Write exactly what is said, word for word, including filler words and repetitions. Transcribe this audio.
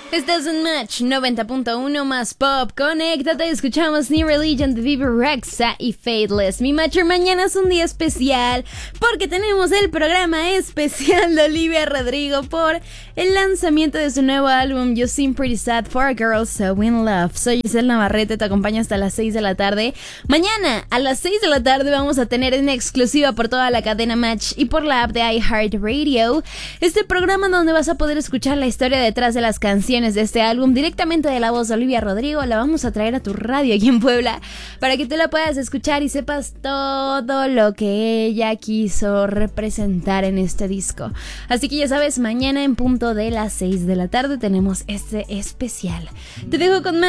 Estás en Match noventa punto uno más pop. Conéctate, escuchamos New Religion de Vivi Rexa y Faithless. Mi Matcher, mañana es un día especial porque tenemos el programa especial de Olivia Rodrigo por el lanzamiento de su nuevo álbum You Seem Pretty Sad for a Girl So In Love. Soy Giselle Navarrete, te acompaño hasta las seis de la tarde. Mañana a las seis de la tarde vamos a tener en exclusiva por toda la cadena Match y por la app de iHeartRadio este programa donde vas a poder escuchar la historia detrás de las canciones de este álbum directamente de la voz de Olivia Rodrigo. La vamos a traer a tu radio aquí en Puebla para que tú la puedas escuchar y sepas todo lo que ella quiso representar en este disco. Así que ya sabes, mañana en punto de las seis de la tarde tenemos este especial. Te dejo con más